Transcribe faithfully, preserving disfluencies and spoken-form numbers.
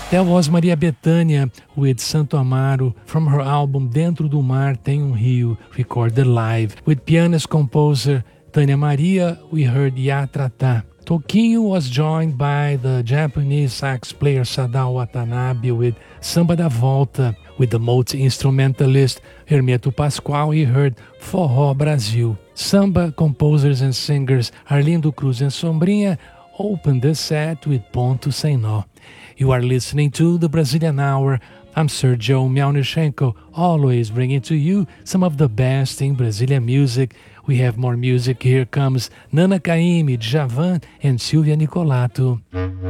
That was Maria Bethânia with Santo Amaro from her album Dentro do Mar Tem um Rio, recorded live. With pianist composer Tânia Maria, we heard Yatratá. Toquinho was joined by the Japanese sax player Sadao Watanabe with Samba da Volta. With the multi-instrumentalist Hermeto Pascoal, he heard Forró Brasil. Samba composers and singers Arlindo Cruz and Sombrinha opened the set with Ponto Sem Nó. You are listening to the Brazilian Hour. I'm Sergio Melnichenko, always bringing to you some of the best in Brazilian music. We have more music. Here comes Nana Caymmi, Djavan, and Silvia Nicolato.